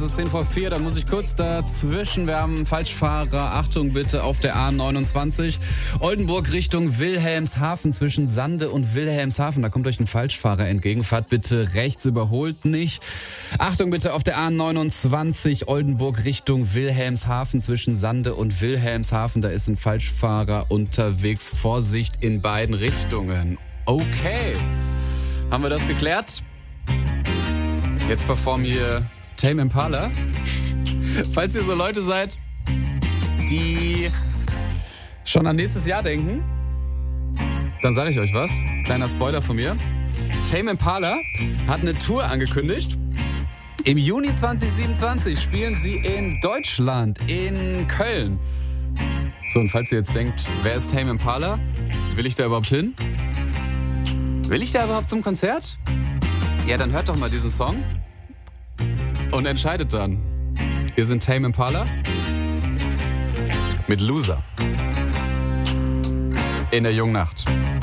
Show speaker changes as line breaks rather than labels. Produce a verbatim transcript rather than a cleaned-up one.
ist zehn vor vier, da muss ich kurz dazwischen. Wir haben einen Falschfahrer, Achtung bitte, auf der A neunundzwanzig. Oldenburg Richtung Wilhelmshaven, zwischen Sande und Wilhelmshaven. Da kommt euch ein Falschfahrer entgegen. Fahrt bitte rechts, überholt nicht. Achtung bitte, auf der A neunundzwanzig, Oldenburg Richtung Wilhelmshaven, zwischen Sande und Wilhelmshaven. Da ist ein Falschfahrer unterwegs. Vorsicht in beiden Richtungen. Okay, haben wir das geklärt? Jetzt performen hier Tame Impala. Falls ihr so Leute seid, die schon an nächstes Jahr denken, dann sage ich euch was. Kleiner Spoiler von mir. Tame Impala hat eine Tour angekündigt. Im Juni zwanzig siebenundzwanzig spielen sie in Deutschland, in Köln. So, und falls ihr jetzt denkt, wer ist Tame Impala? Will ich da überhaupt hin? Will ich da überhaupt zum Konzert? Ja, dann hört doch mal diesen Song und entscheidet dann. Wir sind Tame Impala mit Loser in der jungen Nacht.